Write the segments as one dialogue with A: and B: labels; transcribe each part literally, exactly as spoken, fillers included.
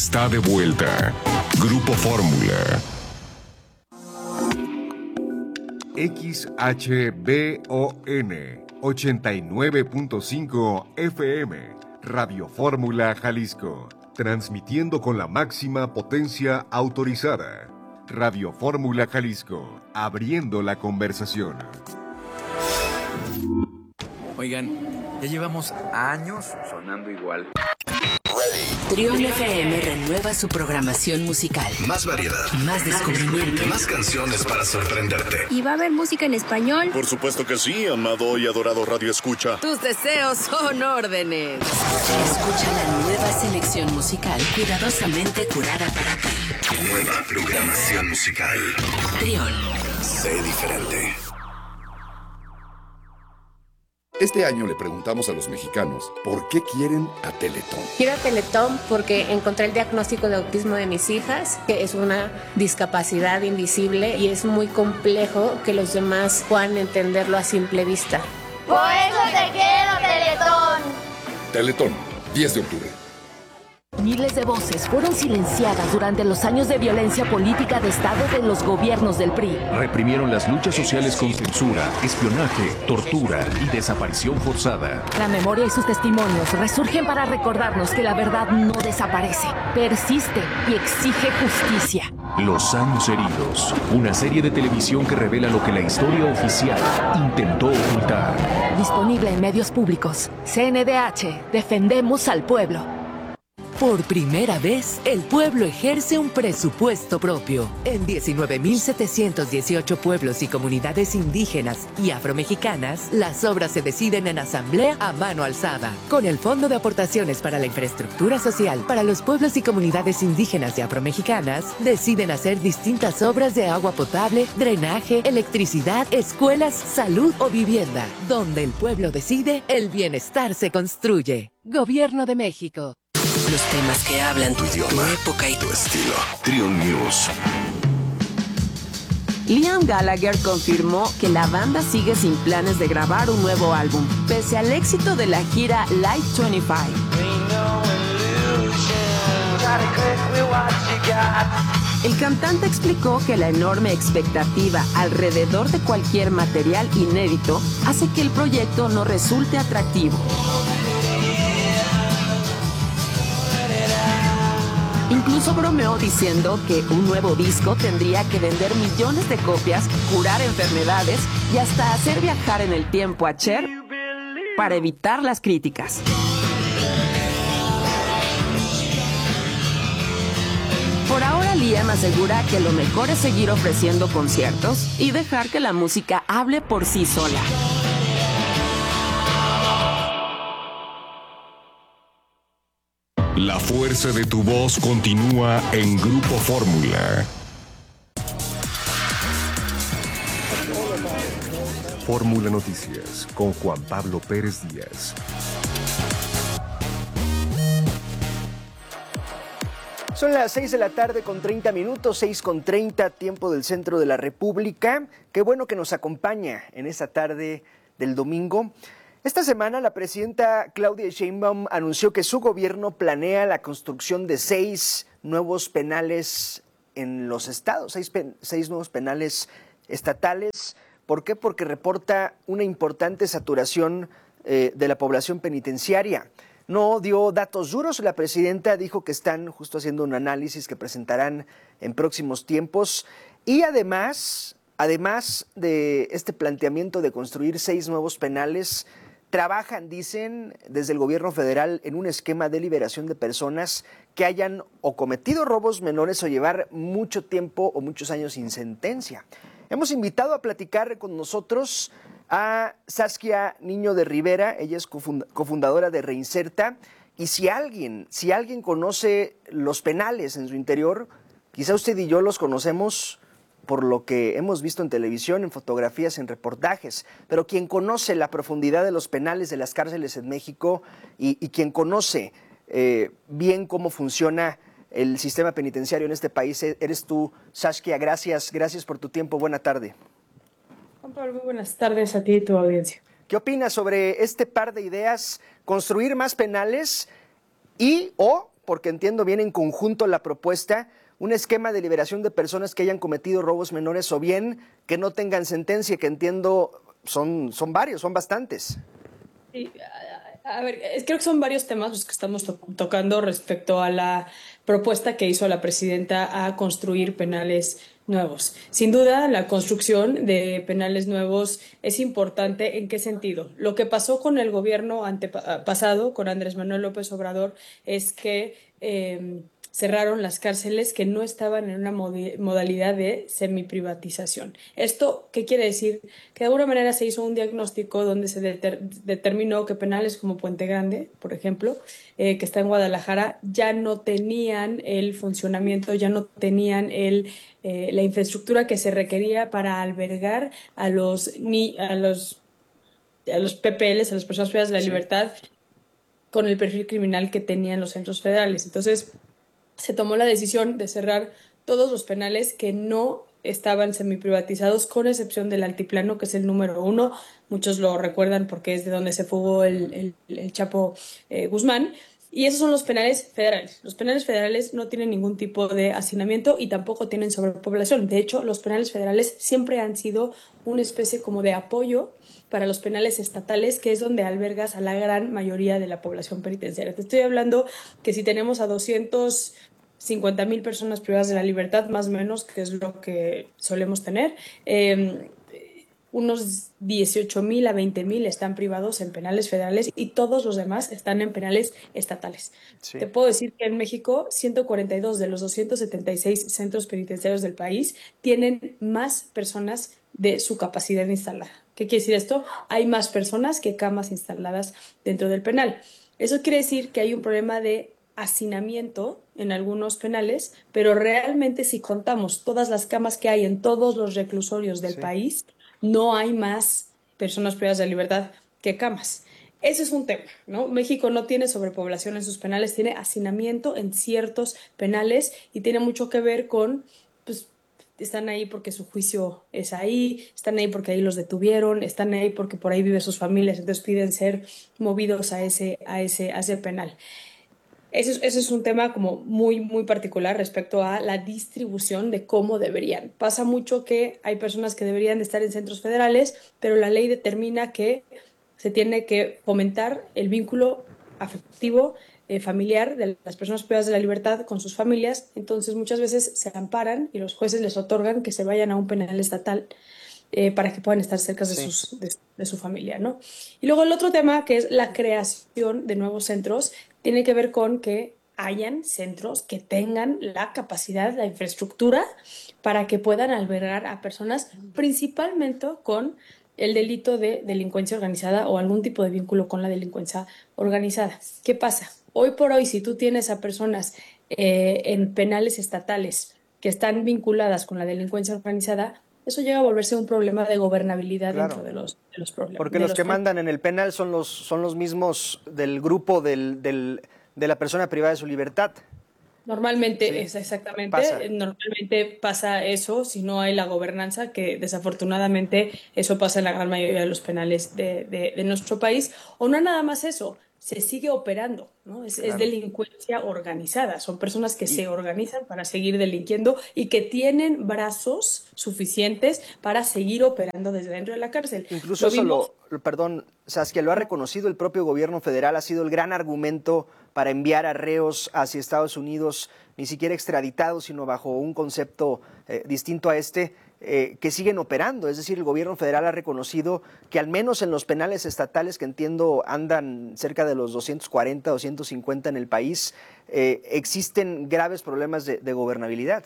A: Está de vuelta. Grupo Fórmula. X H B O N ochenta y nueve punto cinco F M, Radio Fórmula Jalisco, transmitiendo con la máxima potencia autorizada. Radio Fórmula Jalisco, abriendo la conversación.
B: Oigan, ya llevamos años sonando igual.
C: Trión F M renueva su programación musical.
D: Más variedad.
C: Más descubrimiento.
D: Más canciones para sorprenderte.
E: ¿Y va a haber música en español?
F: Por supuesto que sí, amado y adorado Radio Escucha.
C: Tus deseos son órdenes. Escucha la nueva selección musical cuidadosamente curada para ti.
D: Nueva programación musical.
C: Trión.
D: Sé diferente.
G: Este año le preguntamos a los mexicanos por qué quieren a Teletón.
H: Quiero a Teletón porque encontré el diagnóstico de autismo de mis hijas, que es una discapacidad invisible y es muy complejo que los demás puedan entenderlo a simple vista.
E: Por eso te quiero, Teletón.
G: Teletón, diez de octubre.
I: Miles de voces fueron silenciadas durante los años de violencia política de Estado de los gobiernos del P R I.
J: Reprimieron las luchas sociales con censura, espionaje, tortura y desaparición forzada.
I: La memoria y sus testimonios resurgen para recordarnos que la verdad no desaparece, persiste y exige justicia.
J: Los años heridos, una serie de televisión que revela lo que la historia oficial intentó ocultar.
I: Disponible en medios públicos. C N D H, defendemos al pueblo.
C: Por primera vez, el pueblo ejerce un presupuesto propio. En diecinueve mil setecientos dieciocho pueblos y comunidades indígenas y afromexicanas, las obras se deciden en asamblea a mano alzada. Con el Fondo de Aportaciones para la Infraestructura Social para los pueblos y comunidades indígenas y afromexicanas, deciden hacer distintas obras de agua potable, drenaje, electricidad, escuelas, salud o vivienda. Donde el pueblo decide, el bienestar se construye. Gobierno de México. Los temas que hablan
D: tu idioma,
C: tu época y
D: tu estilo. Trión News.
K: Liam Gallagher confirmó que la banda sigue sin planes de grabar un nuevo álbum, pese al éxito de la gira Live veinticinco. El cantante explicó que la enorme expectativa alrededor de cualquier material inédito hace que el proyecto no resulte atractivo. Incluso bromeó diciendo que un nuevo disco tendría que vender millones de copias, curar enfermedades y hasta hacer viajar en el tiempo a Cher para evitar las críticas. Por ahora, Liam asegura que lo mejor es seguir ofreciendo conciertos y dejar que la música hable por sí sola.
A: La fuerza de tu voz continúa en Grupo Fórmula. Fórmula Noticias con Juan Pablo Pérez Díaz.
L: Son las seis de la tarde con treinta minutos, seis con treinta, tiempo del centro de la República. Qué bueno que nos acompaña en esta tarde del domingo. Esta semana la presidenta Claudia Sheinbaum anunció que su gobierno planea la construcción de seis nuevos penales en los estados, seis, pen, seis nuevos penales estatales. ¿Por qué? Porque reporta una importante saturación eh, de la población penitenciaria. No dio datos duros, la presidenta dijo que están justo haciendo un análisis que presentarán en próximos tiempos y además, además de este planteamiento de construir seis nuevos penales, trabajan, dicen, desde el gobierno federal en un esquema de liberación de personas que hayan o cometido robos menores o llevar mucho tiempo o muchos años sin sentencia. Hemos invitado a platicar con nosotros a Saskia Niño de Rivera, ella es cofundadora de Reinserta, y si alguien, si alguien conoce los penales en su interior, quizá usted y yo los conocemos por lo que hemos visto en televisión, en fotografías, en reportajes, pero quien conoce la profundidad de los penales de las cárceles en México y, y quien conoce eh, bien cómo funciona el sistema penitenciario en este país, eres tú, Saskia. Gracias, gracias por tu tiempo. Buena tarde.
M: Juan Pablo, muy buenas tardes a ti y tu audiencia.
L: ¿Qué opinas sobre este par de ideas, construir más penales y o porque entiendo bien en conjunto la propuesta, un esquema de liberación de personas que hayan cometido robos menores o bien que no tengan sentencia, que entiendo son, son varios, son bastantes.
M: Sí, a, a ver, creo que son varios temas los que estamos to- tocando respecto a la propuesta que hizo la presidenta a construir penales nuevos. Sin duda, la construcción de penales nuevos es importante. ¿En qué sentido? Lo que pasó con el gobierno antepasado, con Andrés Manuel López Obrador, es que eh, cerraron las cárceles que no estaban en una modalidad de semiprivatización. ¿Esto qué quiere decir? Que de alguna manera se hizo un diagnóstico donde se deter determinó que penales como Puente Grande, por ejemplo, eh, que está en Guadalajara, ya no tenían el funcionamiento, ya no tenían el, eh, la infraestructura que se requería para albergar a los, ni, a los, a los P P Ls, a las personas privadas de la sí. libertad, con el perfil criminal que tenían los centros federales. Entonces, se tomó la decisión de cerrar todos los penales que no estaban semiprivatizados, con excepción del Altiplano, que es el número uno. Muchos lo recuerdan porque es de donde se fugó el, el, el Chapo eh, Guzmán. Y esos son los penales federales. Los penales federales no tienen ningún tipo de hacinamiento y tampoco tienen sobrepoblación. De hecho, los penales federales siempre han sido una especie como de apoyo para los penales estatales, que es donde albergas a la gran mayoría de la población penitenciaria. Te estoy hablando que si tenemos a doscientas cincuenta mil personas privadas de la libertad, más o menos, que es lo que solemos tener, eh, unos dieciocho mil a veinte mil están privados en penales federales y todos los demás están en penales estatales. Sí. Te puedo decir que en México ciento cuarenta y dos de los doscientos setenta y seis centros penitenciarios del país tienen más personas de su capacidad instalada. ¿Qué quiere decir esto? Hay más personas que camas instaladas dentro del penal. Eso quiere decir que hay un problema de hacinamiento en algunos penales, pero realmente si contamos todas las camas que hay en todos los reclusorios del sí. país, no hay más personas privadas de libertad que camas. Ese es un tema, ¿no? México no tiene sobrepoblación en sus penales, tiene hacinamiento en ciertos penales y tiene mucho que ver con, pues, están ahí porque su juicio es ahí, están ahí porque ahí los detuvieron, están ahí porque por ahí viven sus familias, entonces piden ser movidos a ese, a ese, a ese penal. Ese es, ese es un tema como muy, muy particular respecto a la distribución de cómo deberían. Pasa mucho que hay personas que deberían de estar en centros federales, pero la ley determina que se tiene que fomentar el vínculo afectivo, eh, familiar de las personas privadas de la libertad con sus familias. Entonces muchas veces se amparan y los jueces les otorgan que se vayan a un penal estatal eh, para que puedan estar cerca de, sí. sus, de, de su familia, ¿no? Y luego el otro tema, que es la creación de nuevos centros, tiene que ver con que hayan centros que tengan la capacidad, la infraestructura para que puedan albergar a personas principalmente con el delito de delincuencia organizada o algún tipo de vínculo con la delincuencia organizada. ¿Qué pasa? Hoy por hoy, si tú tienes a personas eh, en penales estatales que están vinculadas con la delincuencia organizada, eso llega a volverse un problema de gobernabilidad claro. dentro de los, de los problemas.
L: Porque los, los que mandan en el penal son los, son los mismos del grupo del, del, de la persona privada de su libertad.
M: Normalmente, sí. es exactamente, pasa. normalmente pasa eso si no hay la gobernanza, que desafortunadamente eso pasa en la gran mayoría de los penales de, de, de nuestro país. O no nada más eso, se sigue operando, ¿no? Es, claro. es delincuencia organizada, son personas que y... se organizan para seguir delinquiendo y que tienen brazos suficientes para seguir operando desde dentro de la cárcel.
L: Incluso eso lo, lo, perdón, Saskia, lo ha reconocido el propio gobierno federal, ha sido el gran argumento para enviar a reos hacia Estados Unidos, ni siquiera extraditados, sino bajo un concepto eh, distinto a este, eh, que siguen operando. Es decir, el gobierno federal ha reconocido que al menos en los penales estatales, que entiendo andan cerca de los doscientos cuarenta, doscientos cincuenta en el país, eh, existen graves problemas de, de gobernabilidad.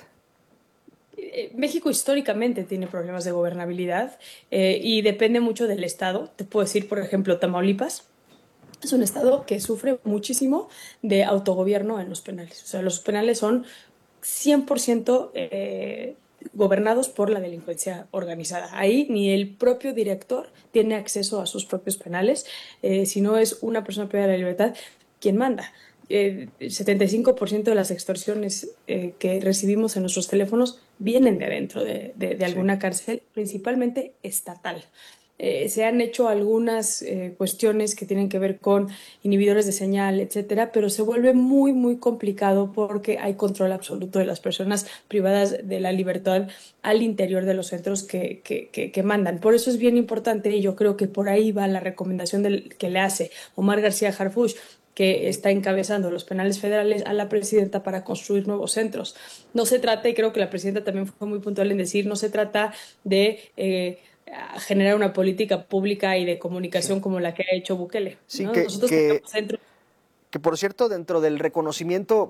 M: México históricamente tiene problemas de gobernabilidad eh, y depende mucho del estado. Te puedo decir, por ejemplo, Tamaulipas es un estado que sufre muchísimo de autogobierno en los penales. O sea, los penales son cien por ciento eh, gobernados por la delincuencia organizada. Ahí ni el propio director tiene acceso a sus propios penales, eh, sino es una persona privada de la libertad quien manda. Eh, el setenta y cinco por ciento de las extorsiones eh, que recibimos en nuestros teléfonos vienen de adentro de, de, de alguna sí. cárcel, principalmente estatal. Eh, se han hecho algunas eh, cuestiones que tienen que ver con inhibidores de señal, etcétera, pero se vuelve muy, muy complicado porque hay control absoluto de las personas privadas de la libertad al interior de los centros que, que, que, que mandan. Por eso es bien importante, y yo creo que por ahí va la recomendación del, que le hace Omar García Harfuch, que está encabezando los penales federales, a la presidenta para construir nuevos centros. No se trata, y creo que la presidenta también fue muy puntual en decir, no se trata de eh, generar una política pública y de comunicación sí. como la que ha hecho Bukele.
L: Sí,
M: ¿no?
L: que,
M: Nosotros
L: que,
M: tenemos centros.
L: Que por cierto, dentro del reconocimiento,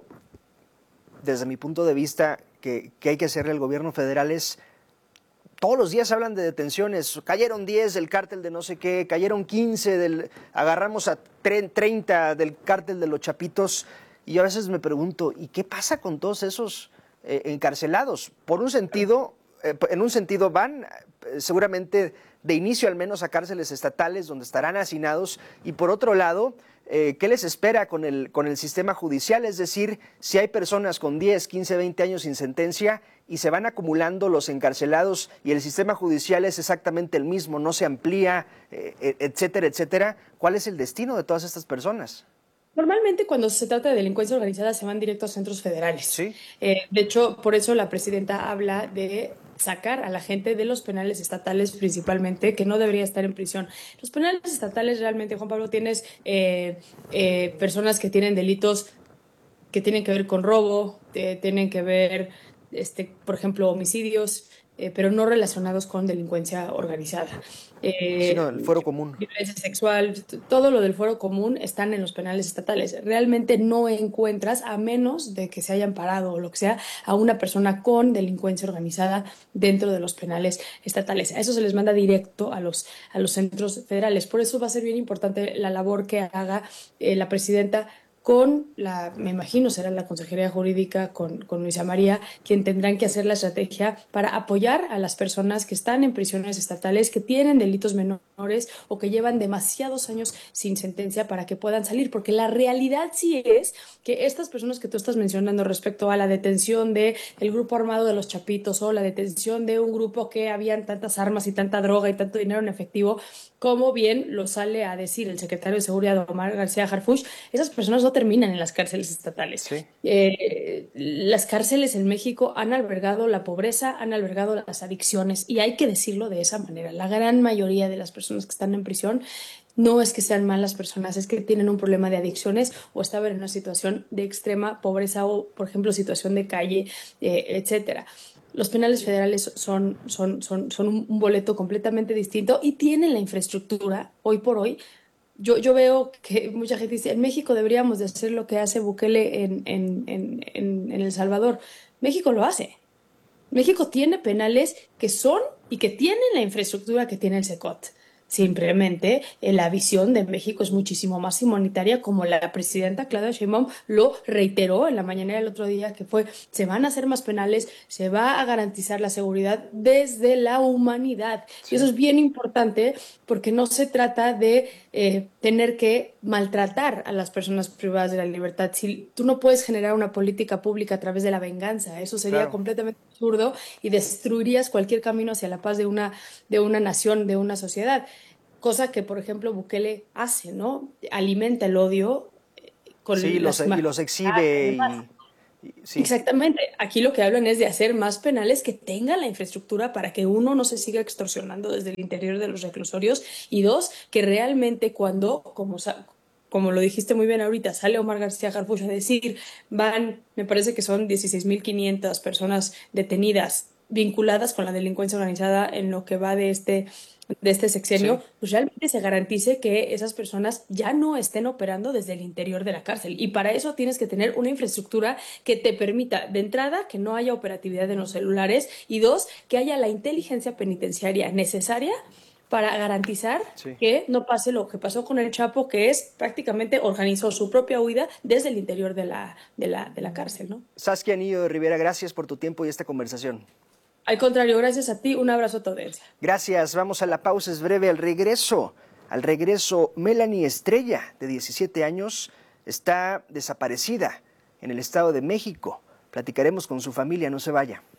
L: desde mi punto de vista, que, que hay que hacerle al gobierno federal es, todos los días hablan de detenciones, cayeron diez del cártel de no sé qué, cayeron quince, del, agarramos a treinta del cártel de los Chapitos, y yo a veces me pregunto, ¿y qué pasa con todos esos eh, encarcelados? Por un sentido, eh, en un sentido van eh, seguramente de inicio al menos a cárceles estatales donde estarán hacinados, y por otro lado, Eh, ¿qué les espera con el, con el sistema judicial? Es decir, si hay personas con diez, quince, veinte años sin sentencia y se van acumulando los encarcelados y el sistema judicial es exactamente el mismo, no se amplía, eh, etcétera, etcétera, ¿cuál es el destino de todas estas personas?
M: Normalmente cuando se trata de delincuencia organizada se van directo a centros federales.
L: ¿Sí?
M: Eh, de hecho, por eso la presidenta habla de sacar a la gente de los penales estatales principalmente, que no debería estar en prisión. Los penales estatales realmente, Juan Pablo, tienes eh, eh, personas que tienen delitos que tienen que ver con robo, eh, tienen que ver, este, por ejemplo, homicidios, eh, pero no relacionados con delincuencia organizada. Eh,
L: sí, no, el fuero común.
M: Violencia sexual, todo lo del fuero común están en los penales estatales. Realmente no encuentras, a menos de que se hayan parado o lo que sea, a una persona con delincuencia organizada dentro de los penales estatales. A eso se les manda directo a los, a los centros federales. Por eso va a ser bien importante la labor que haga eh, la presidenta con la, me imagino será la Consejería Jurídica, con, con Luisa María, quien tendrán que hacer la estrategia para apoyar a las personas que están en prisiones estatales, que tienen delitos menores o que llevan demasiados años sin sentencia para que puedan salir, porque la realidad sí es que estas personas que tú estás mencionando respecto a la detención del grupo armado de los Chapitos o la detención de un grupo que habían tantas armas y tanta droga y tanto dinero en efectivo, como bien lo sale a decir el secretario de Seguridad, Omar García Harfuch, esas personas no terminan en las cárceles estatales.
L: Sí.
M: Eh, las cárceles en México han albergado la pobreza, han albergado las adicciones, y hay que decirlo de esa manera. La gran mayoría de las personas que están en prisión no es que sean malas personas, es que tienen un problema de adicciones o estaban en una situación de extrema pobreza o, por ejemplo, situación de calle, eh, etcétera. Los penales federales son, son, son, son un boleto completamente distinto y tienen la infraestructura hoy por hoy. Yo, yo veo que mucha gente dice, en México deberíamos de hacer lo que hace Bukele en, en, en, en, en El Salvador. México lo hace. México tiene penales que son y que tienen la infraestructura que tiene el SECOT. Simplemente eh, la visión de México es muchísimo más humanitaria, como la presidenta Claudia Sheinbaum lo reiteró en la mañanera del otro día, que fue, se van a hacer más penales, se va a garantizar la seguridad desde la humanidad. Sí. Y eso es bien importante porque no se trata de eh, tener que maltratar a las personas privadas de la libertad. Si tú no puedes generar una política pública a través de la venganza, eso sería claro. completamente absurdo y destruirías cualquier camino hacia la paz de una, de una nación, de una sociedad. Cosa que, por ejemplo, Bukele hace, ¿no? Alimenta el odio. Con
L: sí, los, y los exhibe. Y, y, sí.
M: Exactamente. Aquí lo que hablan es de hacer más penales que tengan la infraestructura para que, uno, no se siga extorsionando desde el interior de los reclusorios, y dos, que realmente cuando, como, como lo dijiste muy bien ahorita, sale Omar García Harfuch a decir, van, me parece que son dieciséis mil quinientas personas detenidas vinculadas con la delincuencia organizada en lo que va de este de este sexenio, sí. Pues realmente se garantice que esas personas ya no estén operando desde el interior de la cárcel. Y para eso tienes que tener una infraestructura que te permita, de entrada, que no haya operatividad en los celulares, y dos, que haya la inteligencia penitenciaria necesaria para garantizar sí. que no pase lo que pasó con el Chapo, que es prácticamente organizó su propia huida desde el interior de la, de la, de la cárcel, ¿no?
L: Saskia Niño de Rivera, gracias por tu tiempo y esta conversación.
M: Al contrario, gracias a ti, un abrazo a tu audiencia.
L: Gracias, vamos a la pausa, es breve. Al regreso, al regreso, Melanie Estrella, de diecisiete años, está desaparecida en el Estado de México. Platicaremos con su familia, no se vaya.